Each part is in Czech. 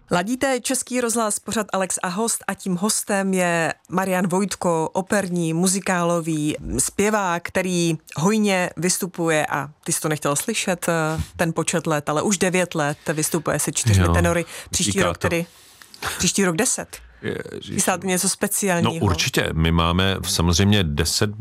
Ladíte Český rozhlas, pořad Alex a host a tím hostem je Marian Vojtko, operní, muzikálový zpěvák, který hojně vystupuje a ty jsi to nechtěl slyšet, ten počet let, ale už 9 let vystupuje se 4 tenory, příští rok 10. Chystáte něco speciálního? No určitě, my máme samozřejmě 10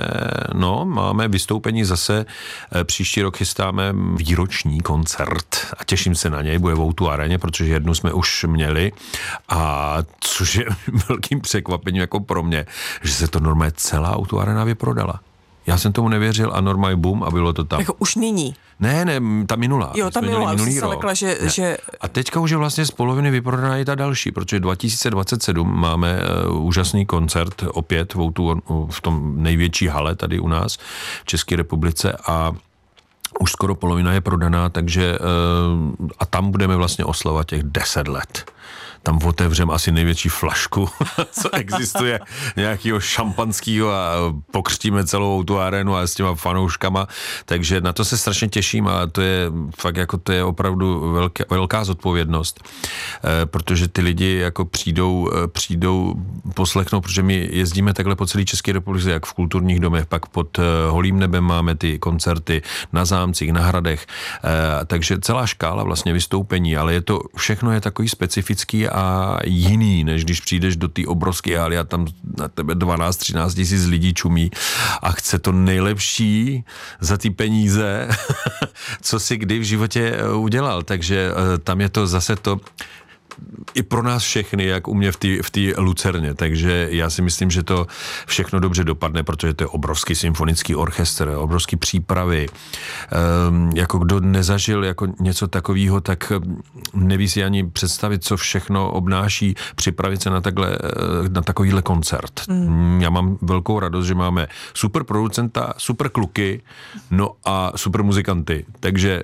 máme vystoupení zase, příští rok chystáme výroční koncert a těším se na něj, bude v O2 aréně, protože jednu jsme už měli a což je velkým překvapením jako pro mě, že se to normálně celá O2 arena vyprodala. Já jsem tomu nevěřil a normálně boom a bylo to tam. Jako už nyní? Ne, ta minulá. Jo, ta minulá, minulý rok. Lekla, že... A teďka už je vlastně z poloviny vyprodaná i ta další, protože 2027 máme úžasný koncert opět v tom největší hale tady u nás v České republice a už skoro polovina je prodaná, takže a tam budeme vlastně oslavovat těch 10 let. Tam otevřeme asi největší flašku, co existuje, nějakého šampanského a pokřtíme celou tu arénu a s těma fanouškama, takže na to se strašně těším a to je fakt jako to je opravdu velká zodpovědnost, protože ty lidi jako přijdou poslechnout, protože my jezdíme takhle po celé České republice, jak v kulturních domech, pak pod holým nebem máme ty koncerty na zámcích, na hradech, takže celá škála vlastně vystoupení, ale všechno je takový specifický a jiný, než když přijdeš do té obrovské haly a tam na tebe 12-13 tisíc lidí čumí a chce to nejlepší za ty peníze, co si kdy v životě udělal. Takže tam je to zase to i pro nás všechny, jak u mě v té Lucerně. Takže já si myslím, že to všechno dobře dopadne, protože to je obrovský symfonický orchestr, obrovský přípravy. Jako kdo nezažil jako něco takového, tak neví si ani představit, co všechno obnáší připravit se na takovýhle koncert. Já mám velkou radost, že máme super producenta, super kluky, no a super muzikanty. Takže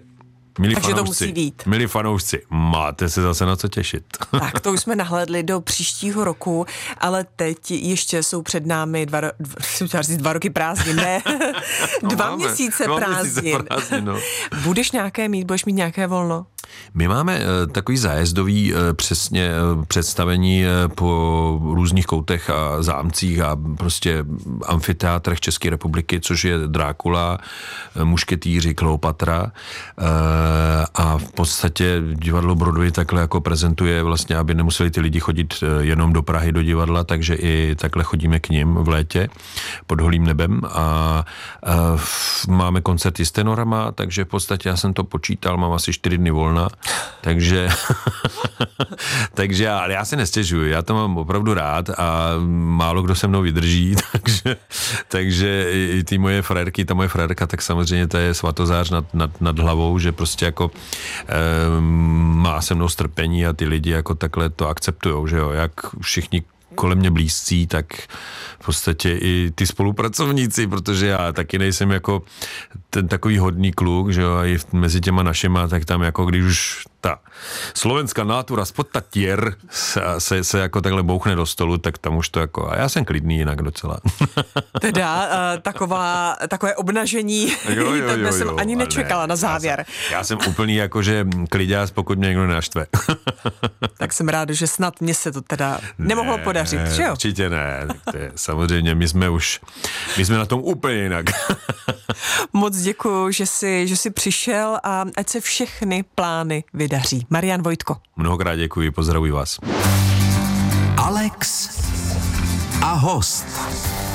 milí fanoušci, máte se zase na co těšit. Tak, to už jsme nahlédli do příštího roku, ale teď ještě jsou před námi 2 roky prázdnin, ne? Dva měsíce prázdnin. No. Budeš mít nějaké volno? My máme takový zájezdový přesně představení po různých koutech a zámcích a prostě amfiteátrech České republiky, což je Drákula, Mušketýři, Kleopatra a v podstatě divadlo Broadway takhle jako prezentuje vlastně, aby nemuseli ty lidi chodit jenom do Prahy do divadla, takže i takhle chodíme k nim v létě pod holým nebem a máme koncerty s tenorama, takže v podstatě já jsem to počítal, mám asi 4 dny volna, takže ale já se nestěžuji, já to mám opravdu rád a málo kdo se mnou vydrží, takže i ty moje frérky, ta moje frérka, tak samozřejmě to je svatozář nad hlavou, že prostě jako má se mnou strpení a ty lidi jako takhle to akceptujou, že jo, jak všichni kolem mě blízcí, tak v podstatě i ty spolupracovníci, protože já taky nejsem jako ten takový hodný kluk, že jo, a i mezi těma našima, tak tam jako když už ta slovenská nátura spod tatier se jako takhle bouchne do stolu, tak tam už to jako, a já jsem klidný jinak docela. Teda takové obnažení, to jsem ani nečekala na závěr. Já jsem úplný jakože kliďás, pokud mě někdo nenaštve. Tak jsem rád, že snad mě se to teda nemohlo podařit, že jo? Určitě ne, samozřejmě my jsme na tom úplně jinak. Moc děkuju, že jsi přišel a ať se všechny plány vydaří. Marian Vojtko. Mnohokrát děkuji, pozdravuji vás. Alex a host.